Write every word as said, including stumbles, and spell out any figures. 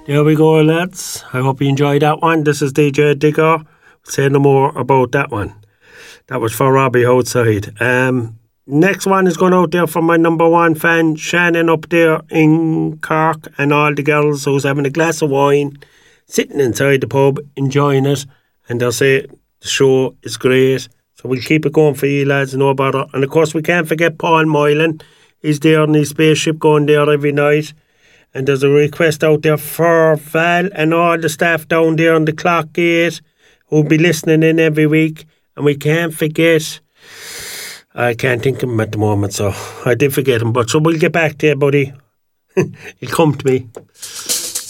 There we go, lads. I hope you enjoyed that one. This is D J Digger. Say no more about that one. That was for Robbie outside. Um, next one is going out there for my number one fan, Shannon, up there in Cork, and all the girls who's having a glass of wine, sitting inside the pub, enjoying it. And they'll say the show is great. So we'll keep it going for you, lads, no bother. And of course, we can't forget Paul Moylan. He's there in his spaceship going there every night. And there's a request out there for Val and all the staff down there on the clock gate who'll be listening in every week. And we can't forget, I can't think of him at the moment, so I did forget him. But so we'll get back to you, buddy. He'll come to me.